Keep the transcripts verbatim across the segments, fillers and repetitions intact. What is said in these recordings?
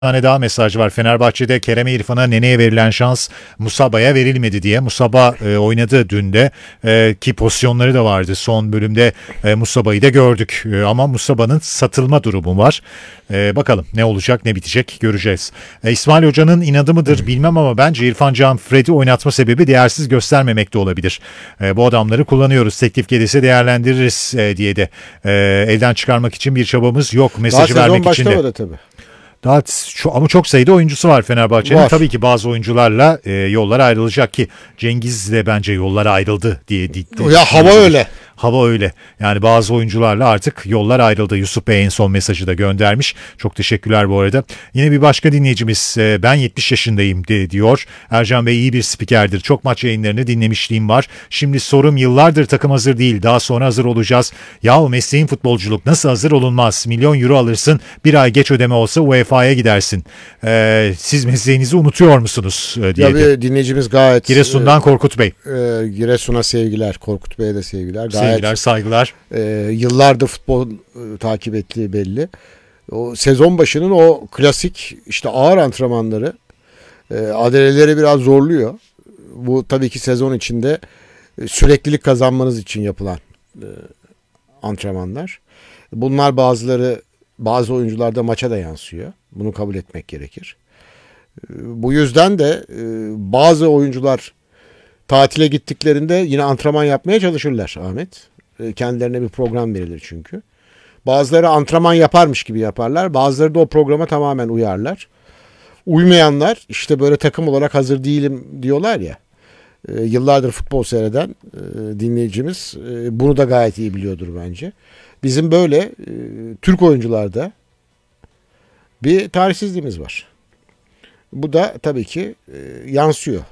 tane daha mesaj var. Fenerbahçe'de Kerem'e, İrfan'a, Nene'ye verilen şans Musaba'ya verilmedi diye. Musaba e, oynadı dün de e, ki pozisyonları da vardı. Son bölümde e, Musaba'yı da gördük. E, ama Musaba'nın satılma durumu var. E, bakalım ne olacak, ne bitecek göreceğiz. E, İsmail Hoca'nın inadı mıdır bilmem ama bence İrfan Can Fred'i oynatma sebebi değersiz göstermemek de olabilir. E, bu adamları kullanıyoruz. Teklif gelirse değerlendiririz e, diye de e, elden çıkarmak için bir çabamız yok. Mesajı Daha vermek için de. sezon başlamadı tabii. Daha şu, ama çok sayıda oyuncusu var Fenerbahçe'nin. Var. Tabii ki bazı oyuncularla e, yollar ayrılacak ki Cengiz de bence yollar ayrıldı diye. diye Ya hava öyle. Hava öyle. Yani bazı oyuncularla artık yollar ayrıldı. Yusuf Bey en son mesajı da göndermiş. Çok teşekkürler bu arada. Yine bir başka dinleyicimiz e, ben yetmiş yaşındayım de, diyor. Ercan Bey iyi bir spikerdir. Çok maç yayınlarını dinlemişliğim var. Şimdi sorum yıllardır takım hazır değil. Daha sonra hazır olacağız. Yahu mesleğin futbolculuk nasıl hazır olunmaz? Milyon euro alırsın. Bir ay geç ödeme olsa U E F A'ya gidersin. E, siz mesleğinizi unutuyor musunuz? E, diye ya bir dinleyicimiz gayet. Giresun'dan e, Korkut Bey. E, Giresun'a sevgiler. Korkut Bey'e de sevgiler. Gayet, sevgiler, saygılar. E, yıllardır futbol e, takip ettiği belli. O sezon başının o klasik işte ağır antrenmanları e, adeleleri biraz zorluyor. Bu tabii ki sezon içinde e, süreklilik kazanmanız için yapılan e, antrenmanlar. Bunlar bazıları bazı oyuncularda maça da yansıyor. Bunu kabul etmek gerekir. E, bu yüzden de e, bazı oyuncular tatile gittiklerinde yine antrenman yapmaya çalışırlar Ahmet. Kendilerine bir program verilir çünkü. Bazıları antrenman yaparmış gibi yaparlar. Bazıları da o programa tamamen uyarlar. Uymayanlar işte böyle takım olarak hazır değilim diyorlar ya. E, yıllardır futbol seyreden e, dinleyicimiz e, bunu da gayet iyi biliyordur bence. Bizim böyle e, Türk oyuncularda bir tarihsizliğimiz var. Bu da tabii ki e, yansıyor.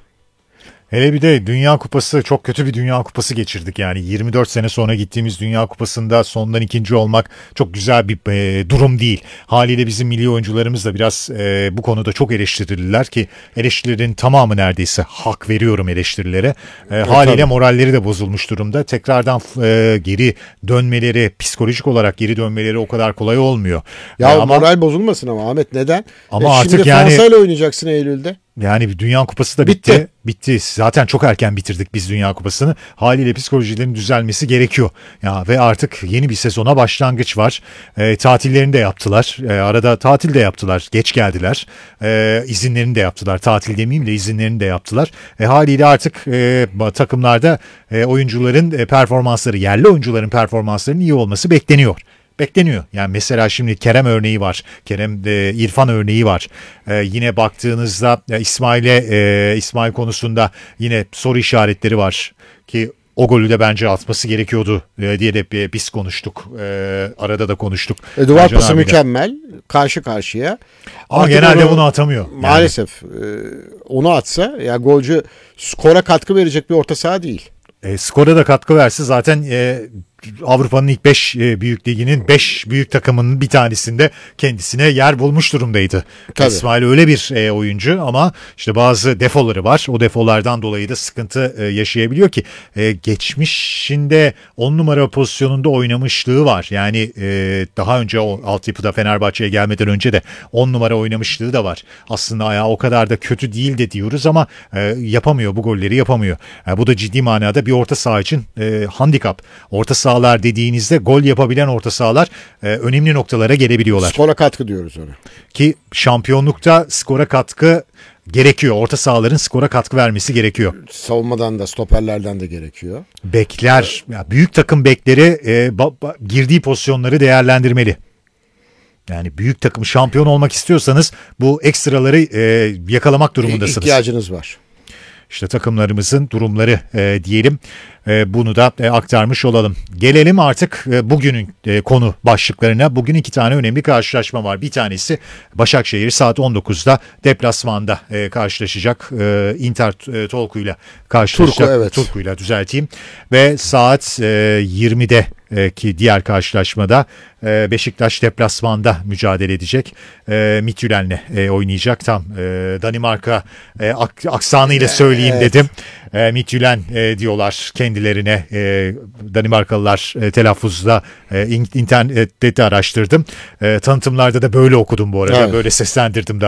Hele bir de Dünya Kupası, çok kötü bir Dünya Kupası geçirdik yani. yirmi dört sene sonra gittiğimiz Dünya Kupası'nda sondan ikinci olmak çok güzel bir e, durum değil. Haliyle bizim milli oyuncularımız da biraz e, bu konuda çok eleştirildiler ki eleştirilerin tamamı neredeyse, hak veriyorum eleştirilere. E, e, haliyle tabii. Moralleri de bozulmuş durumda. Tekrardan e, geri dönmeleri, psikolojik olarak geri dönmeleri o kadar kolay olmuyor. Ya e, ama moral bozulmasın ama Ahmet, neden? Ama e, artık şimdi yani Fransa ile oynayacaksın Eylül'de. Yani bir Dünya Kupası da bitti. bitti. Bitti. Zaten çok erken bitirdik biz Dünya Kupası'nı. Haliyle psikolojilerin düzelmesi gerekiyor. Ya ve artık yeni bir sezona başlangıç var. E, tatillerini de yaptılar. E, arada tatil de yaptılar. Geç geldiler. E, izinlerini de yaptılar. Tatil demeyeyim de izinlerini de yaptılar. E, haliyle artık e, takımlarda e, oyuncuların e, performansları, yerli oyuncuların performanslarının iyi olması bekleniyor. Bekleniyor. Yani mesela şimdi Kerem örneği var. Kerem e, İrfan örneği var. E, yine baktığınızda e, İsmail'e e, İsmail konusunda yine soru işaretleri var ki o golü de bence atması gerekiyordu e, diye de biz konuştuk. E, arada da konuştuk. E, duvar pası mükemmel. Karşı karşıya. Ama Artık genelde onu, bunu atamıyor. Maalesef. Yani. E, onu atsa ya yani golcü skora katkı verecek bir orta saha değil. E, skora da katkı verse zaten e, Avrupa'nın ilk beş e, büyük liginin beş büyük takımının bir tanesinde kendisine yer bulmuş durumdaydı. Tabii. İsmail öyle bir e, oyuncu ama işte bazı defoları var. O defolardan dolayı da sıkıntı e, yaşayabiliyor ki e, geçmişinde on numara pozisyonunda oynamışlığı var. Yani e, daha önce o altyapıda Fenerbahçe'ye gelmeden önce de on numara oynamışlığı da var. Aslında ayağı o kadar da kötü değil de diyoruz ama e, yapamıyor, bu golleri yapamıyor. Yani bu da ciddi manada bir orta saha için e, handikap. Orta saha sahalar dediğinizde gol yapabilen orta sahalar e, önemli noktalara gelebiliyorlar. Skora katkı diyoruz ona. Ki şampiyonlukta skora katkı gerekiyor. Orta sahaların skora katkı vermesi gerekiyor. Savunmadan da, stoperlerden de gerekiyor. Bekler, ya büyük takım bekleri e, ba, ba, girdiği pozisyonları değerlendirmeli. Yani büyük takım şampiyon olmak istiyorsanız bu ekstraları e, yakalamak durumundasınız. İhtiyacınız var. İşte takımlarımızın durumları e, diyelim. E, bunu da e, aktarmış olalım. Gelelim artık e, bugünün e, konu başlıklarına. Bugün iki tane önemli karşılaşma var. Bir tanesi Başakşehir saat on dokuzda deplasmanda e, karşılaşacak. E, Inter e, Tolku'yla karşılaşacak. Turku, evet. Turku'yla düzelteyim. Ve saat e, yirmide e, ki diğer karşılaşmada e, Beşiktaş deplasmanda mücadele edecek. E, Midtjylland'le e, oynayacak. Tam e, Danimarka e, ak- aksanıyla söyleyeyim Evet. dedim. E, Midtjylland e, diyorlar kendilerine. E, Danimarkalılar e, telaffuzda e, in- internette de araştırdım. E, tanıtımlarda da böyle okudum bu arada. Evet. Böyle seslendirdim.